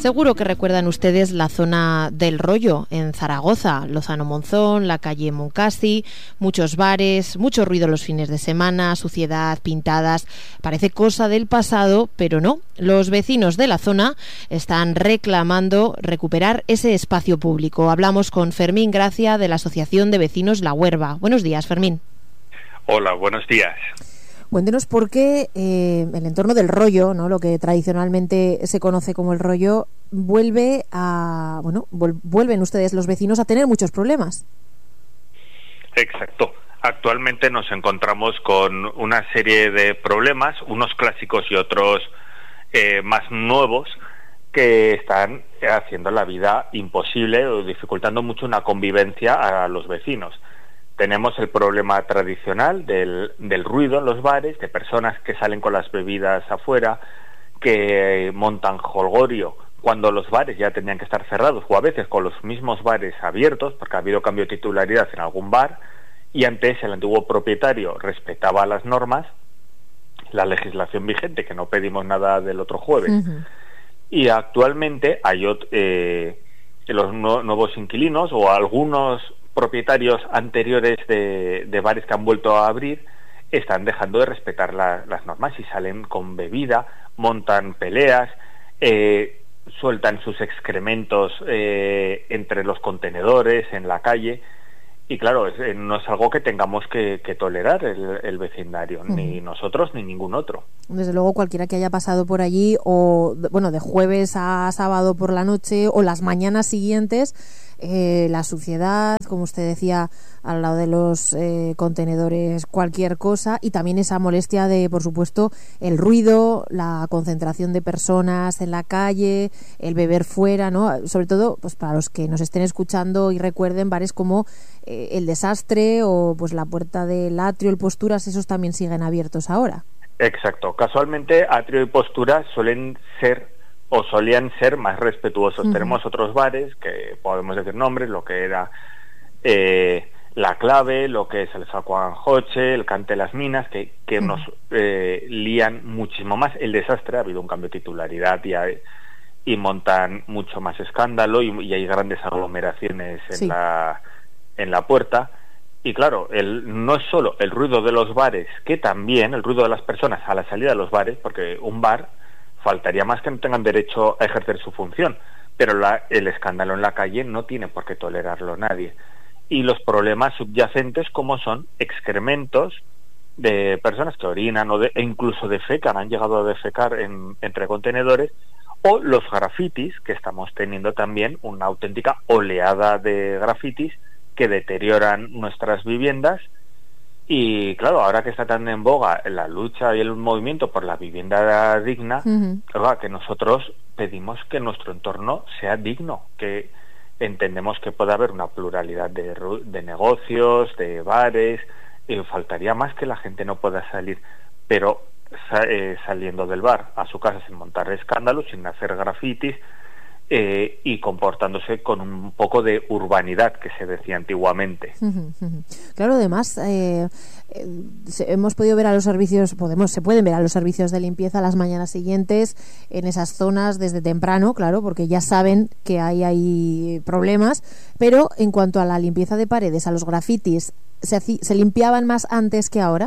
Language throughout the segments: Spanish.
Seguro que recuerdan ustedes la zona del Rollo, en Zaragoza, Lozano Monzón, la calle Moncasi, muchos bares, mucho ruido los fines de semana, suciedad, pintadas. Parece cosa del pasado, pero no. Los vecinos de la zona están reclamando recuperar ese espacio público. Hablamos con Fermín Gracia de la Asociación de Vecinos La Huerva. Buenos días, Fermín. Hola, buenos días. Cuéntenos por qué el entorno del Rollo, ¿no?, lo que tradicionalmente se conoce como el Rollo, vuelven ustedes, los vecinos, a tener muchos problemas. Exacto. Actualmente nos encontramos con una serie de problemas, unos clásicos y otros más nuevos, que están haciendo la vida imposible o dificultando mucho una convivencia a los vecinos. Tenemos el problema tradicional del ruido en los bares, de personas que salen con las bebidas afuera, que montan jolgorio cuando los bares ya tenían que estar cerrados, o a veces con los mismos bares abiertos, porque ha habido cambio de titularidad en algún bar, y antes el antiguo propietario respetaba las normas, la legislación vigente, que no pedimos nada del otro jueves. Uh-huh. Y actualmente hay los nuevos inquilinos o algunos propietarios anteriores de bares que han vuelto a abrir están dejando de respetar las normas y salen con bebida, montan peleas, sueltan sus excrementos entre los contenedores, en la calle. Y claro, no es algo que tengamos que tolerar el vecindario, ni nosotros ni ningún otro. Desde luego, cualquiera que haya pasado por allí, o de jueves a sábado por la noche o las mañanas siguientes, la suciedad, como usted decía, al lado de los contenedores, cualquier cosa, y también esa molestia de, por supuesto, el ruido, la concentración de personas en la calle, el beber fuera, ¿no? Sobre todo, pues para los que nos estén escuchando y recuerden, bares como el Desastre o pues la Puerta del Atrio, el Posturas, esos también siguen abiertos ahora. Exacto. Casualmente, Atrio y Posturas solían ser más respetuosos. Uh-huh. Tenemos otros bares, que podemos decir nombres, lo que era La Clave, lo que es el Sacuanjoche, el Cante Las Minas, que uh-huh. nos lían muchísimo más. El Desastre, ha habido un cambio de titularidad y montan mucho más escándalo y hay grandes aglomeraciones en la puerta. Y claro, no es solo el ruido de los bares, que también el ruido de las personas a la salida de los bares, porque un bar faltaría más que no tengan derecho a ejercer su función, pero el escándalo en la calle no tiene por qué tolerarlo nadie. Y los problemas subyacentes, como son excrementos de personas que orinan e incluso defecan, han llegado a defecar entre contenedores, o los grafitis, que estamos teniendo también una auténtica oleada de grafitis que deterioran nuestras viviendas. Y claro, ahora que está tan en boga la lucha y el movimiento por la vivienda digna, uh-huh. que nosotros pedimos que nuestro entorno sea digno, que entendemos que puede haber una pluralidad de negocios, de bares, faltaría más que la gente no pueda salir, pero saliendo del bar a su casa sin montar escándalos, sin hacer grafitis, y comportándose con un poco de urbanidad, que se decía antiguamente. Claro, además hemos podido ver a los servicios, se pueden ver a los servicios de limpieza las mañanas siguientes en esas zonas desde temprano, claro, porque ya saben que hay problemas, pero en cuanto a la limpieza de paredes, a los grafitis, ¿se limpiaban más antes que ahora?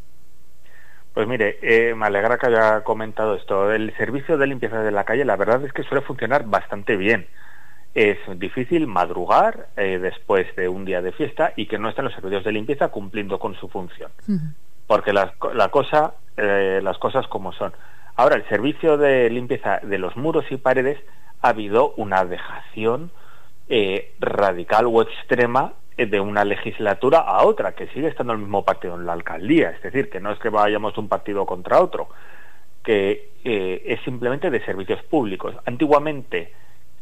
Pues mire, me alegra que haya comentado esto. El servicio de limpieza de la calle, la verdad es que suele funcionar bastante bien. Es difícil madrugar después de un día de fiesta y que no estén los servicios de limpieza cumpliendo con su función. Uh-huh. Porque las cosas como son. Ahora, el servicio de limpieza de los muros y paredes, ha habido una dejación radical o extrema de una legislatura a otra, que sigue estando el mismo partido en la alcaldía. Es decir, que no es que vayamos de un partido contra otro, que es simplemente de servicios públicos. Antiguamente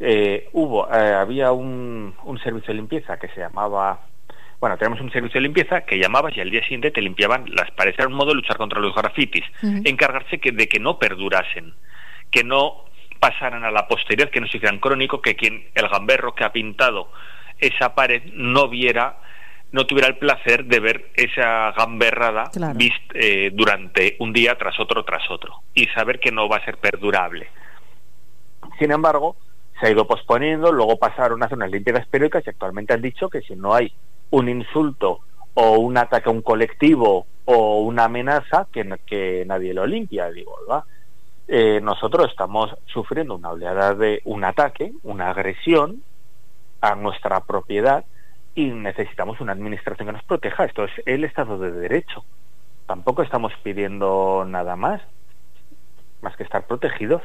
había un servicio de limpieza que se llamaba... tenemos un servicio de limpieza que llamabas y al día siguiente te limpiaban las paredes. Era un modo de luchar contra los grafitis, uh-huh. encargarse de que no perdurasen, que no pasaran a la posteridad, que no se hicieran crónico, que el gamberro que ha pintado esa pared no tuviera el placer de ver esa gamberrada, claro, durante un día tras otro y saber que no va a ser perdurable. Sin embargo, se ha ido posponiendo, luego pasaron a hacer unas limpiezas periódicas y actualmente han dicho que si no hay un insulto o un ataque a un colectivo o una amenaza, que nadie lo limpia. Digo, ¿verdad? Nosotros estamos sufriendo una oleada de un ataque, una agresión a nuestra propiedad y necesitamos una administración que nos proteja. Esto es el Estado de Derecho. Tampoco estamos pidiendo nada más que estar protegidos.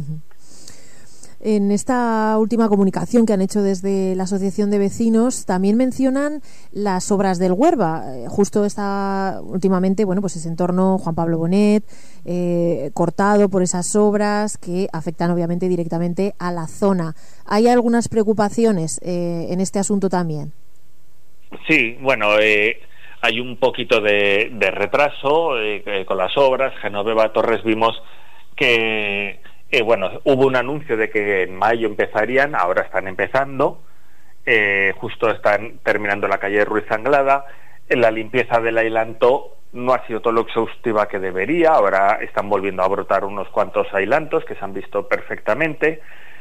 En esta última comunicación que han hecho desde la Asociación de Vecinos también mencionan las obras del Huerva. Justo está últimamente, bueno, pues ese entorno Juan Pablo Bonet, cortado por esas obras que afectan obviamente directamente a la zona. ¿Hay algunas preocupaciones en este asunto también? Sí, bueno, hay un poquito de retraso con las obras. Genoveva Torres vimos que bueno, hubo un anuncio de que en mayo empezarían, ahora están empezando, justo están terminando la calle Ruiz Anglada. La limpieza del ailanto no ha sido todo lo exhaustiva que debería, ahora están volviendo a brotar unos cuantos ailantos que se han visto perfectamente.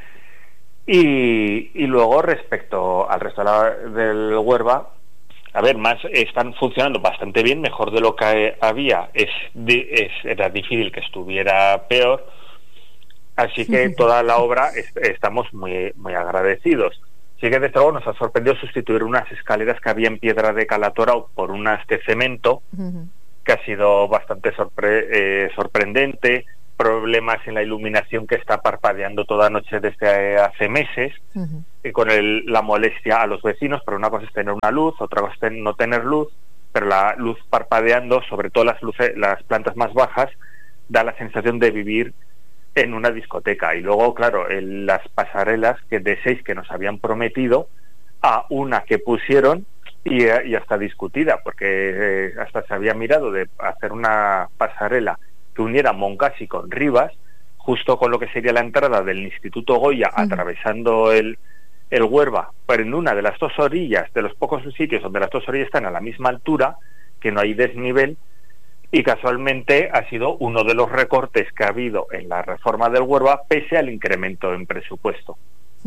Y luego, respecto al resto del Huerva, a ver, más están funcionando bastante bien, mejor de lo que había. Era difícil que estuviera peor. Así que toda la obra estamos muy agradecidos. Sí que desde luego nos ha sorprendido sustituir unas escaleras que había en piedra de Calatorao por unas de cemento, que ha sido bastante sorprendente. Problemas en la iluminación que está parpadeando toda noche desde hace meses, con la molestia a los vecinos. Pero una cosa es tener una luz, otra cosa es no tener luz, pero la luz parpadeando, sobre todo las plantas más bajas, da la sensación de vivir en una discoteca. Y luego, claro, las pasarelas de 6 que nos habían prometido, a una que pusieron y hasta discutida, porque hasta se había mirado de hacer una pasarela que uniera Moncasi con Rivas, justo con lo que sería la entrada del Instituto Goya, atravesando el Huerva, pero en una de las dos orillas, de los pocos sitios donde las dos orillas están a la misma altura, que no hay desnivel. Y casualmente ha sido uno de los recortes que ha habido en la reforma del Huerva, pese al incremento en presupuesto.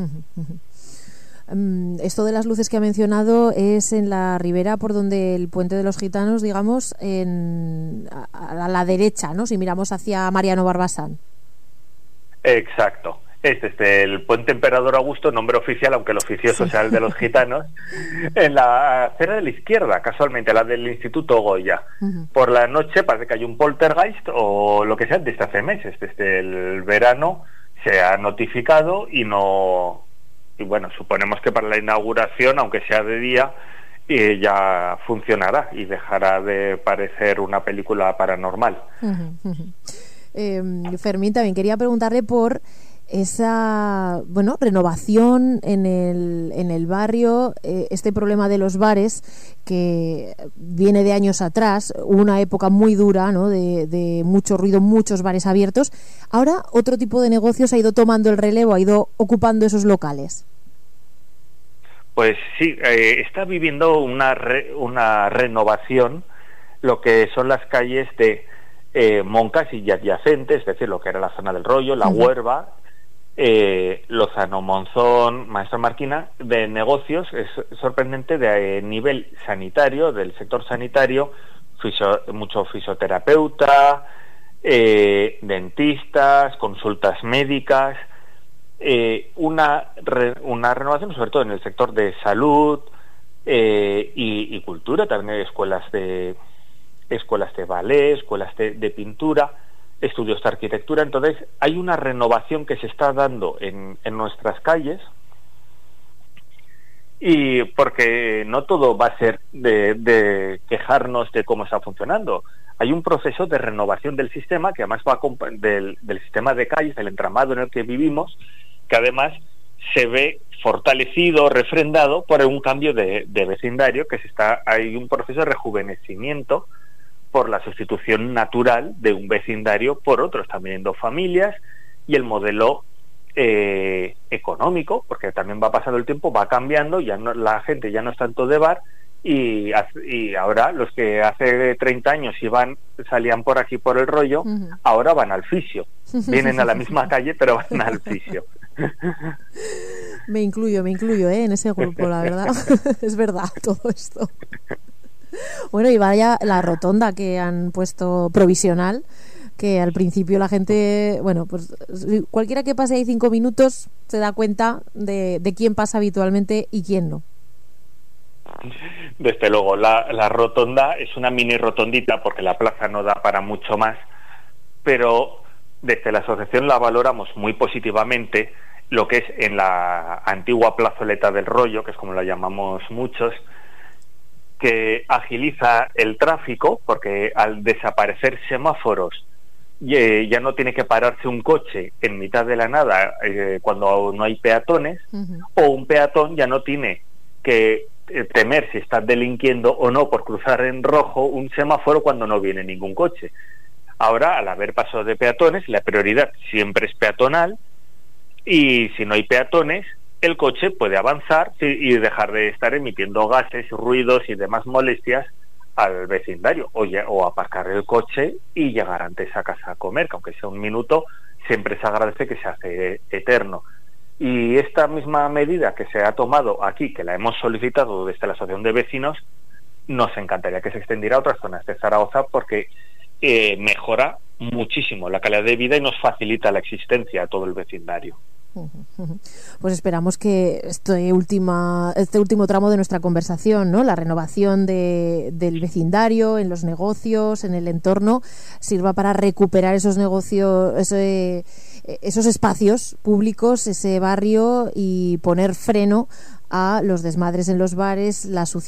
Esto de las luces que ha mencionado es en la ribera por donde el Puente de los Gitanos, digamos, a la derecha, ¿no? Si miramos hacia Mariano Barbasán. Exacto. El Puente Emperador Augusto, nombre oficial, aunque el oficioso sea el de los gitanos, en la acera de la izquierda, casualmente, la del Instituto Goya. Por la noche parece que hay un poltergeist o lo que sea desde hace meses. Desde el verano se ha notificado y bueno, suponemos que para la inauguración, aunque sea de día, ya funcionará y dejará de parecer una película paranormal. Fermín, también quería preguntarle por esa renovación en el barrio, este problema de los bares que viene de años atrás, una época muy dura, ¿no? de mucho ruido, muchos bares abiertos. Ahora otro tipo de negocios ha ido tomando el relevo, ha ido ocupando esos locales. Pues sí, está viviendo una renovación lo que son las calles de Moncasi y adyacentes, es decir, lo que era la zona del Rollo, la Huerva, Lozano, Monzón, Maestra Marquina, de negocios. Es sorprendente de nivel sanitario, del sector sanitario, mucho fisioterapeuta, dentistas, consultas médicas, una renovación sobre todo en el sector de salud y cultura, también escuelas de ballet, escuelas de pintura, estudios de arquitectura. Entonces hay una renovación que se está dando en nuestras calles, y porque no todo va a ser de quejarnos de cómo está funcionando. Hay un proceso de renovación del sistema que además va del sistema de calles, del entramado en el que vivimos, que además se ve fortalecido, refrendado por un cambio de vecindario, hay un proceso de rejuvenecimiento por la sustitución natural de un vecindario por otro. Están viniendo familias y el modelo económico, porque también va pasando el tiempo, va cambiando, la gente ya no es tanto de bar, y ahora los que hace 30 años salían por aquí por el Rollo, ahora van al fisio. Vienen a la misma calle, pero van al fisio. Me incluyo, en ese grupo, la verdad. Es verdad todo esto. Bueno, y vaya la rotonda que han puesto provisional, que al principio la gente, bueno, pues cualquiera que pase ahí 5 minutos se da cuenta de quién pasa habitualmente y quién no. Desde luego, la rotonda es una mini rotondita porque la plaza no da para mucho más, pero desde la asociación la valoramos muy positivamente, lo que es en la antigua plazoleta del Rollo, que es como la llamamos muchos, que agiliza el tráfico, porque al desaparecer semáforos ya no tiene que pararse un coche en mitad de la nada cuando no hay peatones, o un peatón ya no tiene que temer si está delinquiendo o no por cruzar en rojo un semáforo cuando no viene ningún coche. Ahora, al haber paso de peatones, la prioridad siempre es peatonal, y si no hay peatones, el coche puede avanzar y dejar de estar emitiendo gases, ruidos y demás molestias al vecindario, o aparcar el coche y llegar antes a casa a comer, que aunque sea un minuto, siempre se agradece, que se hace eterno. Y esta misma medida que se ha tomado aquí, que la hemos solicitado desde la Asociación de Vecinos, nos encantaría que se extendiera a otras zonas de Zaragoza, porque mejora muchísimo la calidad de vida y nos facilita la existencia a todo el vecindario. Pues esperamos que este último tramo de nuestra conversación, ¿no?, la renovación del vecindario, en los negocios, en el entorno, sirva para recuperar esos negocios, esos espacios públicos, ese barrio, y poner freno a los desmadres en los bares, la suciedad